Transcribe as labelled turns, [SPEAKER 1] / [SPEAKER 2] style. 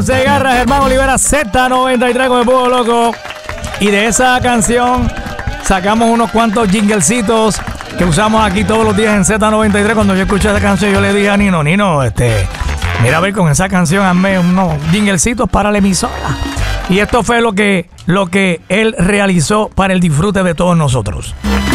[SPEAKER 1] Se agarra Germán Olivera, Z93 con el Búho Loco. Y de esa canción sacamos unos cuantos jinglecitos que usamos aquí todos los días en Z93. Cuando yo escuché esa canción, yo le dije a Nino, mira, a ver, con esa canción hazme unos jinglecitos para la emisora. Y esto fue lo que él realizó para el disfrute de todos nosotros.